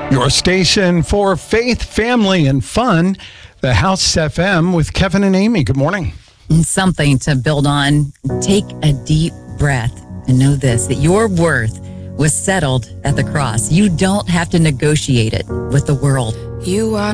Your station for faith, family, and fun, the House FM with Kevin and Amy. Good morning. Something to build on. Take a deep breath and know this, that your worth was settled at the cross. You don't have to negotiate it with the world. You are